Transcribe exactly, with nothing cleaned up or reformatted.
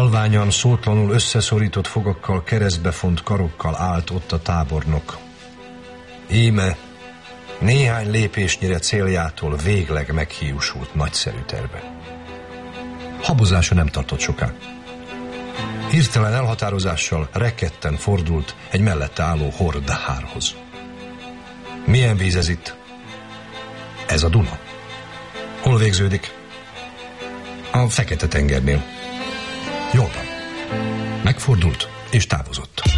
Halványan, szótlanul összeszorított fogakkal, keresztbefont karokkal állt ott a tábornok. Íme néhány lépésnyire céljától végleg meghiúsult nagyszerű terve. Habozása nem tartott soká. Hirtelen elhatározással rekedten fordult egy mellette álló hordahárhoz. Milyen víz ez itt? Ez a Duna. Hol végződik? A Fekete-tengernél. Jól van. Megfordult és távozott.